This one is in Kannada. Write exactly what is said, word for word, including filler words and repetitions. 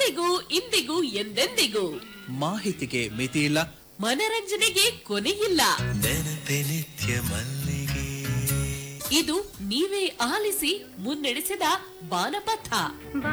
ಅಂದಿಗೂ ಇಂದಿಗೂ ಎಂದೆಂದಿಗೂ ಮಾಹಿತಿಗೆ ಮಿತಿಯಿಲ್ಲ, ಮನರಂಜನೆಗೆ ಕೊನೆಯಿಲ್ಲ. ನಿತ್ಯ ಮಲ್ಲಿಗೆ ಇದು ನೀವೇ ಆಲಿಸಿ ಮುನ್ನಡೆಸಿದ ಬಾನಪಥ.